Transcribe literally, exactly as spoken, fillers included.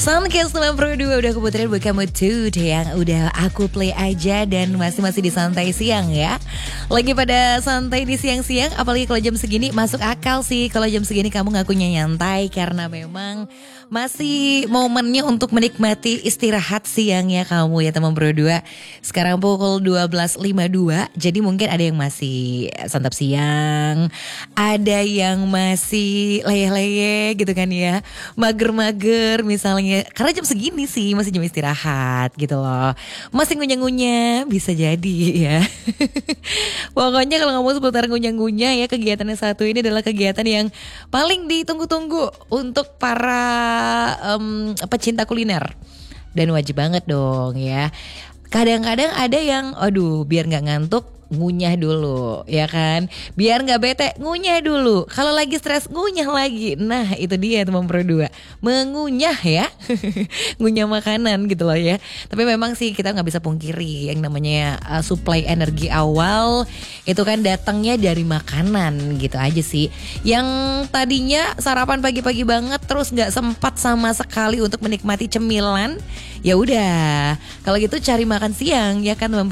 Soundcast sembilan puluh dua udah keputeran buat kamu tuh yang udah aku play aja dan masih-masih di santai siang ya. Lagi pada santai di siang-siang, apalagi kalau jam segini masuk akal sih kalau jam segini kamu ngakunya nyantai karena memang masih momennya untuk menikmati istirahat siang ya kamu ya teman berdua. Sekarang pukul dua belas lima puluh dua, jadi mungkin ada yang masih santap siang, ada yang masih leyeh-leyeh gitu kan ya, mager-mager misalnya, karena jam segini sih masih jam istirahat gitu loh, masih ngunyah-ngunyah bisa jadi ya. Pokoknya kalau ngomong seputar ngunyah-ngunyah ya, kegiatan yang satu ini adalah kegiatan yang paling ditunggu-tunggu untuk para um, pecinta kuliner. Dan wajib banget dong ya. Kadang-kadang ada yang aduh biar gak ngantuk ngunyah dulu ya kan, biar gak bete ngunyah dulu, kalau lagi stres ngunyah lagi. Nah itu dia teman berdua, mengunyah ya. Ngunyah makanan gitu loh ya. Tapi memang sih kita gak bisa pungkiri yang namanya uh, suplai energi awal itu kan datangnya dari makanan gitu aja sih. Yang tadinya sarapan pagi-pagi banget terus gak sempat sama sekali untuk menikmati cemilan, ya udah kalau gitu cari makan siang ya kan teman